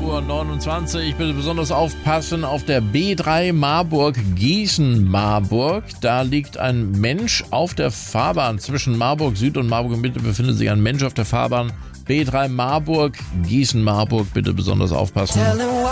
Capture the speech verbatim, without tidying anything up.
Uhr neunundzwanzig. Bitte besonders aufpassen auf der B drei Marburg-Gießen-Marburg. Da liegt ein Mensch auf der Fahrbahn. Zwischen Marburg Süd und Marburg Mitte befindet sich ein Mensch auf der Fahrbahn. B drei Marburg-Gießen-Marburg. Bitte besonders aufpassen.